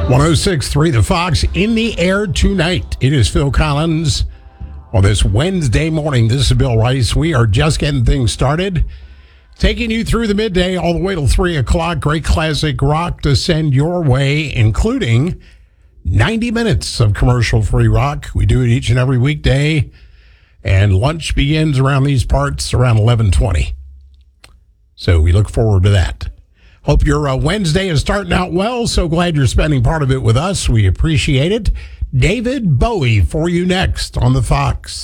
106.3 The Fox in the air tonight. It is Phil Collins on this Wednesday morning. This is Bill Rice. We are just getting things started, taking you through the midday all the way till 3 o'clock. Great classic rock to send your way, including 90 minutes of commercial-free rock. We do it each and every weekday, and lunch begins around these parts around 11:20. So we look forward to that. Hope your Wednesday is starting out well. So glad you're spending part of it with us. We appreciate it. David Bowie for you next on The Fox.